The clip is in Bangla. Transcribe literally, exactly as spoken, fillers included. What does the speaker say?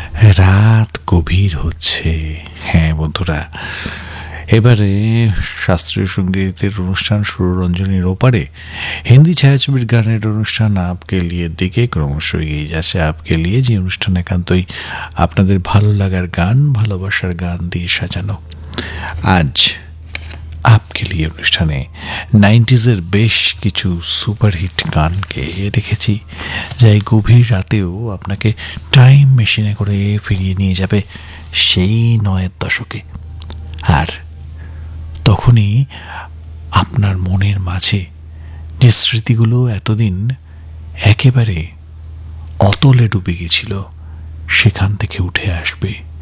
রাত গভীর হচ্ছে। হ্যাঁ বন্ধুরা, এবারে শাস্ত্রীয় সঙ্গীতের অনুষ্ঠান সুররঞ্জনীর ওপারে হিন্দি ছায়াছবির গানের অনুষ্ঠান আপকে লিয়ে দিকে ক্রমশ এগিয়ে যাচ্ছে। আপকে লিয়ে যে অনুষ্ঠান একান্তই আপনাদের ভালো লাগার গান, ভালোবাসার গান দিয়ে সাজানো। আজ আপকে লিয়ে অনুষ্ঠানে নাইনটিজের বেশ কিছু সুপারহিট গানকে রেখেছি, যা এই গভীর রাতেও আপনাকে টাইম মেশিনে করে ফিরিয়ে নিয়ে যাবে সেই নয়ের দশকে। আর তখনই আপনার মনের মাঝে যে স্মৃতিগুলো এতদিন একেবারে অতলে ডুবে গেছিল, সেখান থেকে উঠে আসবে